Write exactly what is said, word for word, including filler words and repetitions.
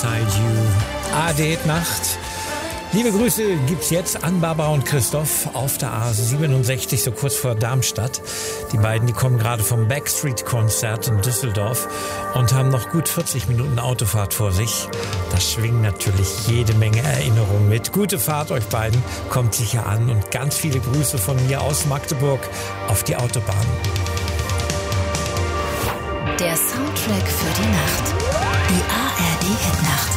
Inside You. A D-Nacht. Liebe Grüße gibt's jetzt an Barbara und Christoph auf der A siebenundsechzig, so kurz vor Darmstadt. Die beiden, die kommen gerade vom Backstreet-Konzert in Düsseldorf und haben noch gut vierzig Minuten Autofahrt vor sich. Da schwingen natürlich jede Menge Erinnerungen mit. Gute Fahrt euch beiden, kommt sicher an und ganz viele Grüße von mir aus Magdeburg auf die Autobahn. Der Soundtrack für die Nacht. Die A R D-Hitnacht.